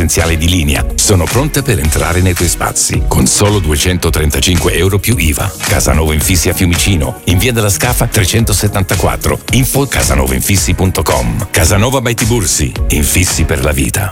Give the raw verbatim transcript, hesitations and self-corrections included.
essenziali di Linea sono pronte per entrare nei tuoi spazi con solo duecentotrentacinque euro più I V A. Casanova Infissi a Fiumicino, in via della Scafa trecentosettantaquattro. Info casanovainfissi punto com. Casanova by Tibursi, infissi per la vita.